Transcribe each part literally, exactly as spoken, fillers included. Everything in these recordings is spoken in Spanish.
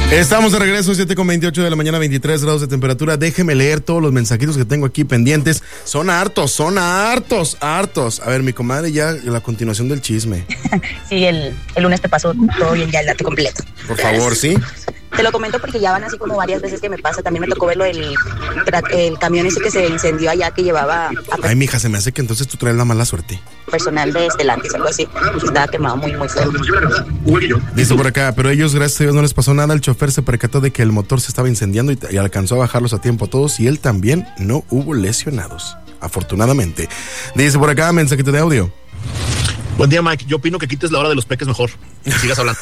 Estamos de regreso, siete con veintiocho de la mañana, veintitrés grados de temperatura. Déjeme leer todos los mensajitos que tengo aquí pendientes. Son hartos, son hartos, hartos. A ver, mi comadre, ya la continuación del chisme. Sí, el, el lunes te pasó todo bien, ya el dato completo. Por favor, ¿sí? Te lo comento porque ya van así como varias veces que me pasa. También me tocó verlo el, el camión ese que se incendió allá, que llevaba a Ay, mija, se me hace que entonces tú traes la mala suerte. personal de Estelantis, algo así. Estaba quemado muy, muy feo. Dice por acá, pero ellos, gracias a Dios, no les pasó nada. El chofer se percató de que el motor se estaba incendiando y, y alcanzó a bajarlos a tiempo a todos, y él también. No hubo lesionados, afortunadamente. Dice por acá, mensajito de audio. Buen día, Mike. Yo opino que quites la hora de los peques mejor. Y sigas hablando.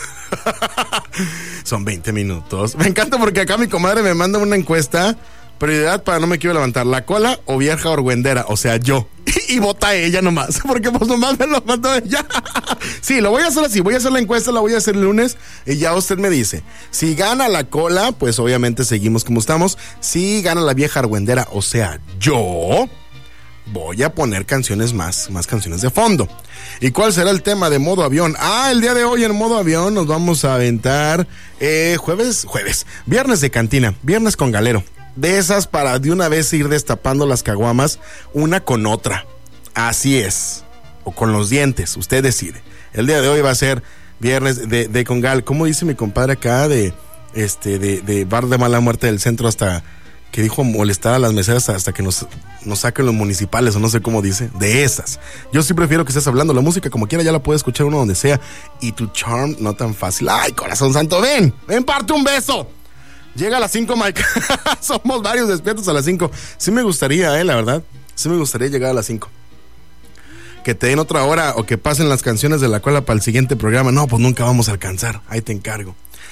Son veinte minutos. Me encanta porque acá mi comadre me manda una encuesta. Prioridad para no me quiero levantar, la cola o vieja orgüendera, o sea, yo. Y vota ella nomás, porque pues nomás me lo mandó ella. Sí, lo voy a hacer así, voy a hacer la encuesta, la voy a hacer el lunes y ya usted me dice. Si gana la cola, pues obviamente seguimos como estamos. Si gana la vieja orgüendera, o sea, yo, voy a poner canciones más, más canciones de fondo. ¿Y cuál será el tema de modo avión? Ah, el día de hoy en modo avión nos vamos a aventar eh, jueves, jueves, viernes de cantina, viernes con galero. De esas para de una vez ir destapando las caguamas una con otra. Así es. O con los dientes, usted decide. El día de hoy va a ser viernes de, de congal. ¿Cómo dice mi compadre acá de este de, de bar de mala muerte del centro, hasta que dijo molestar a las meseras hasta que nos, nos saquen los municipales, o no sé cómo dice? De esas. Yo sí prefiero que estés hablando. La música como quiera ya la puede escuchar uno donde sea. Y tu charm no tan fácil. Ay, corazón santo, ven. Ven, parte un beso. Llega a las cinco, Mike. Somos varios despiertos a las cinco. Sí me gustaría, eh, la verdad. Sí me gustaría llegar a las cinco. Que te den otra hora o que pasen las canciones de la cola para el siguiente programa. No, pues nunca vamos a alcanzar. Ahí te encargo.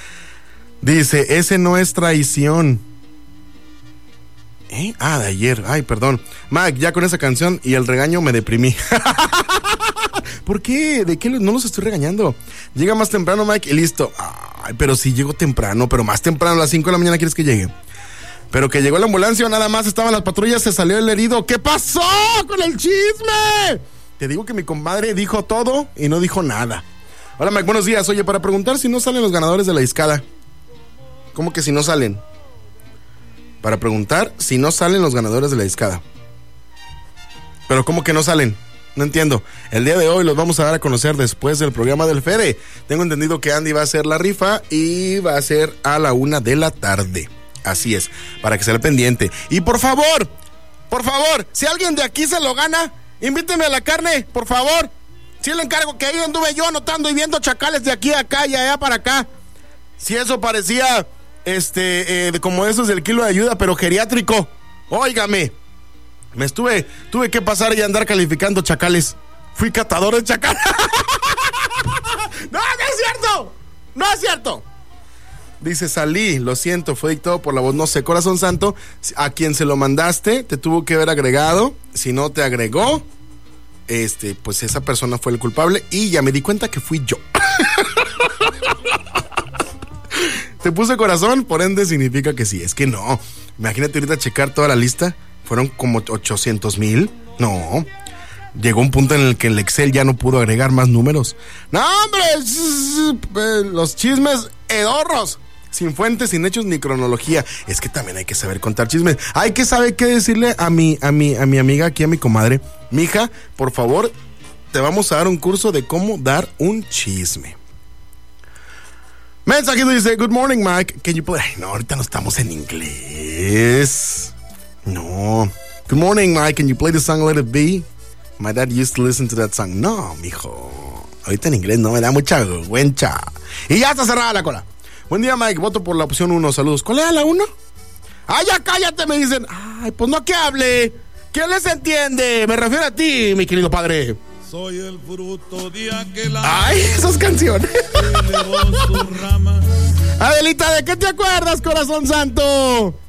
Dice, ese no es traición. ¿Eh? Ah, de ayer. Ay, perdón. Mike, ya con esa canción y el regaño me deprimí. ¿Por qué? ¿De qué? No los estoy regañando. Llega más temprano, Mike, y listo. Ay, pero si llego temprano, pero más temprano, a las cinco de la mañana quieres que llegue. Pero que llegó la ambulancia, nada más estaban las patrullas, se salió el herido. ¿Qué pasó con el chisme? Te digo que mi compadre dijo todo y no dijo nada. Hola, Mike, buenos días. Oye, para preguntar si no salen los ganadores de la discada. ¿Cómo que si no salen? Para preguntar si no salen los ganadores de la discada. Pero ¿cómo que no salen? No entiendo. El día de hoy los vamos a dar a conocer después del programa del Fede. Tengo entendido que Andy va a hacer la rifa y va a ser a la una de la tarde. Así es, para que sea el pendiente. Y por favor, por favor, si alguien de aquí se lo gana, invíteme a la carne, por favor. Si le encargo, que ahí anduve yo anotando y viendo chacales de aquí a acá y allá para acá. Si eso parecía, este, eh, como esos del kilo de ayuda, pero geriátrico. Óigame. Me estuve, tuve que pasar y andar calificando chacales. Fui catador de chacales. No, no es cierto. No es cierto. Dice, salí, lo siento, fue dictado por la voz. No sé, corazón santo, a quien se lo mandaste, te tuvo que haber agregado. Si no te agregó, este, pues esa persona fue el culpable. Y ya me di cuenta que fui yo. Te puse corazón, por ende significa que sí. Es que no, imagínate ahorita checar toda la lista. Fueron como ochocientos mil. No. Llegó un punto en el que el Excel ya no pudo agregar más números. No, hombre. Los chismes hedorros. Sin fuentes, sin hechos ni cronología. Es que también hay que saber contar chismes. Hay que saber qué decirle a mi, a mi, a mi amiga aquí, a mi comadre. Mija, por favor, te vamos a dar un curso de cómo dar un chisme. Mensajito dice, good morning, Mike. Can you play? Ay, no, ahorita no estamos en inglés. No. Good morning, Mike. Can you play the song Let It Be? My dad used to listen to that song. No, mijo. Ahorita en inglés no me da mucha vergüenza. Y ya está cerrada la cola. Buen día, Mike. Voto por la opción uno. Saludos. ¿Cuál era la uno? Ay, ya cállate, me dicen. Ay, pues no que hable. ¿Quién les entiende? Me refiero a ti, mi querido padre. Soy el fruto de aquel. Ay, esas canciones. Adelita, ¿de qué te acuerdas, corazón santo?